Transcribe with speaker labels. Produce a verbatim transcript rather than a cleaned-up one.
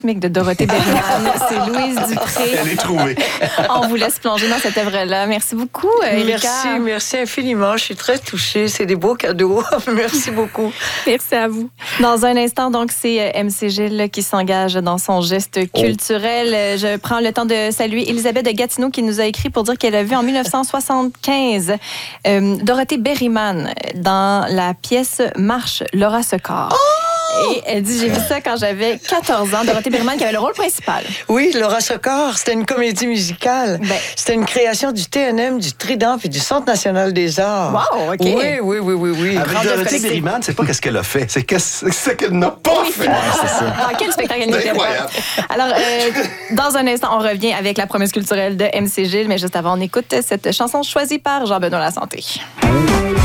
Speaker 1: de Dorothée Berryman. C'est Louise Dupré.
Speaker 2: Elle est trouvée.
Speaker 1: On vous laisse plonger dans cette œuvre-là. Merci beaucoup, Erika.
Speaker 3: Merci, merci infiniment. Je suis très touchée. C'est des beaux cadeaux. Merci beaucoup.
Speaker 1: Merci à vous. Dans un instant, donc, c'est M C Gilles qui s'engage dans son geste culturel. Je prends le temps de saluer Elisabeth de Gatineau qui nous a écrit pour dire qu'elle a vu en dix-neuf cent soixante-quinze euh, Dorothée Berryman dans la pièce Marche Laura Secor. Oh! Et elle dit, j'ai vu ça quand j'avais quatorze ans. Dorothée Berryman qui avait le rôle principal.
Speaker 3: Oui, Laura Secor, c'était une comédie musicale. Ben. C'était une création du T N M, du Trident et du Centre national des arts.
Speaker 1: Wow, OK.
Speaker 3: Oui, oui, oui, oui, oui.
Speaker 2: Avec Dorothée Berryman, c'est pas qu'est-ce qu'elle a fait, c'est qu'est-ce, ce qu'elle n'a pas fait.
Speaker 1: Ouais, c'est ça. Dans quel spectacle elle n'était pas? Alors, euh, dans un instant, on revient avec la promesse culturelle de M C Gilles, mais juste avant, on écoute cette chanson choisie par Jean-Benoît Lasanté.